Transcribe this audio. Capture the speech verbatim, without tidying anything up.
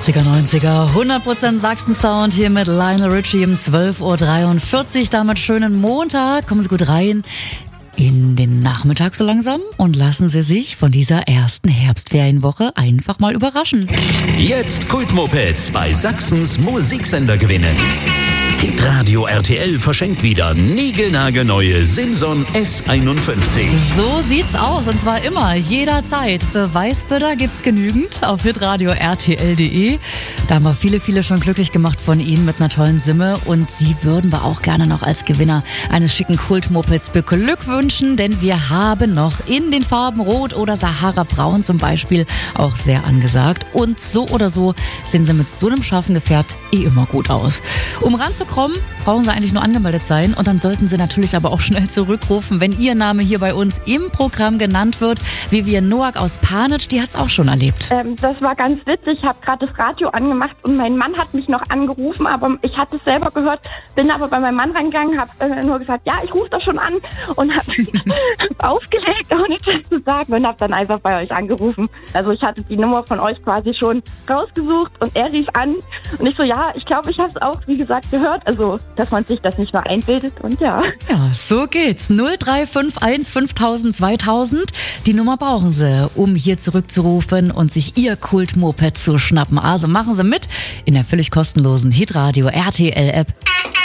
achtziger, neunziger, hundert Prozent Sachsen-Sound hier mit Lionel Richie um zwölf Uhr dreiundvierzig. Damit schönen Montag. Kommen Sie gut rein in den Nachmittag so langsam und lassen Sie sich von dieser ersten Herbstferienwoche einfach mal überraschen. Jetzt Kultmopeds bei Sachsens Musiksender gewinnen. Hitradio R T L verschenkt wieder niegelnagelneue Simson S einundfünfzig. So sieht's aus und zwar immer, jederzeit. Beweisbilder gibt's genügend auf hitradio R T L punkt de. Da haben wir viele, viele schon glücklich gemacht von Ihnen mit einer tollen Simme und Sie würden wir auch gerne noch als Gewinner eines schicken Kultmopeds beglückwünschen, denn wir haben noch in den Farben Rot oder Sahara Braun zum Beispiel auch sehr angesagt und so oder so sehen Sie mit so einem scharfen Gefährt eh immer gut aus. Um ranzukommen, brauchen Sie eigentlich nur angemeldet sein und dann sollten Sie natürlich aber auch schnell zurückrufen, wenn Ihr Name hier bei uns im Programm genannt wird. Vivian Noack aus Panitsch, die hat es auch schon erlebt. Ähm, das war ganz witzig. Ich habe gerade das Radio angemacht und mein Mann hat mich noch angerufen, aber ich hatte es selber gehört, bin aber bei meinem Mann rangegangen, habe äh, nur gesagt, ja, ich rufe doch schon an und habe aufgelegt, ohne das zu sagen und habe dann einfach bei euch angerufen. Also ich hatte die Nummer von euch quasi schon rausgesucht und er rief an und ich so, ja, ich glaube, ich habe es auch, wie gesagt, gehört. Also, dass man sich das nicht nur einbildet und ja. Ja, so geht's. null drei fünf eins fünftausend zweitausend. Die Nummer brauchen Sie, um hier zurückzurufen und sich Ihr Kult-Moped zu schnappen. Also machen Sie mit in der völlig kostenlosen Hitradio R T L App.